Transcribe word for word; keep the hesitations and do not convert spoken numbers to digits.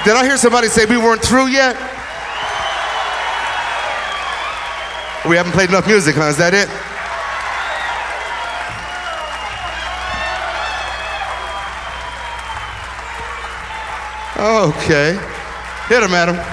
Did I hear somebody say we weren't through yet? We haven't played enough music, huh? Is that it? Okay. Hit him, Adam.